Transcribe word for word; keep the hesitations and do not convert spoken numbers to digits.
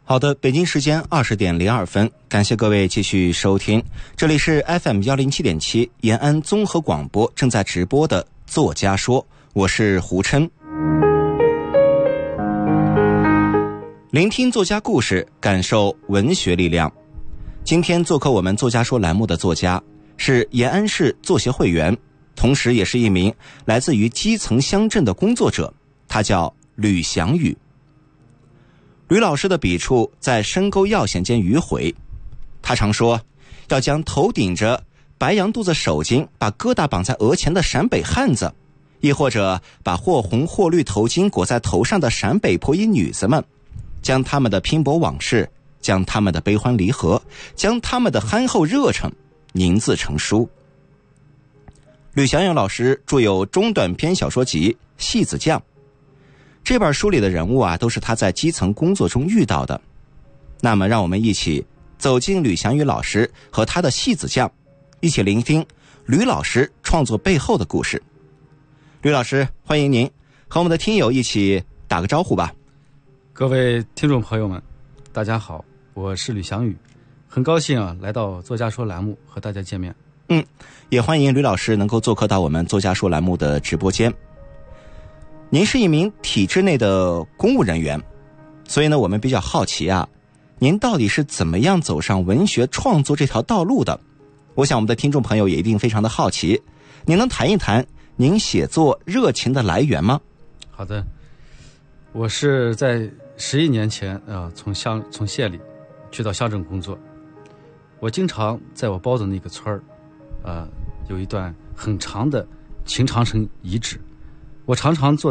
好的，北京时间二十点零二分，感谢各位继续收听，这里是 F M 一零七点七延安综合广播正在直播的作家说，我是胡琛。聆听作家故事，感受文学力量。今天做客我们作家说栏目的作家是延安市作协会员，同时也是一名来自于基层乡镇的工作者，他叫吕祥宇。吕老师的笔触在深沟要险间迂回，他常说要将头顶着白羊肚子手巾把疙瘩绑在额前的陕北汉子，亦或者把或红或绿头巾裹在头上的陕北婆姨女子们，将他们的拼搏往事，将他们的悲欢离合，将他们的憨厚热诚凝字成书。吕祥宇老师著有中短篇小说集《戏子酱》，这本书里的人物啊，都是他在基层工作中遇到的。那么让我们一起走进吕祥宇老师和他的戏子酱，一起聆听吕老师创作背后的故事。吕老师，欢迎您和我们的听友一起打个招呼吧。 各位听众朋友们，大家好，我是吕祥宇，很高兴啊来到作家说栏目和大家见面。 嗯，也欢迎吕老师能够做客到我们作家说栏目的直播间。您是一名体制内的公务人员，所以呢，我们比较好奇啊，您到底是怎么样走上文学创作这条道路的？我想我们的听众朋友也一定非常的好奇，您能谈一谈您写作热情的来源吗？ 好的，我是在十一年前啊，从乡从县里去到乡镇工作。我经常在我包的那个村儿，啊，有一段很长的秦长城遗址，我常常坐